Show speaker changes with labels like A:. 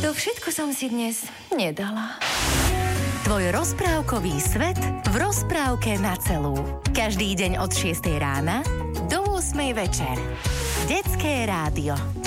A: To všetko som si dnes nedala.
B: Tvoj rozprávkový svet v rozprávke na celú. Každý deň od 6 rána do 8 večer. Detské rádio.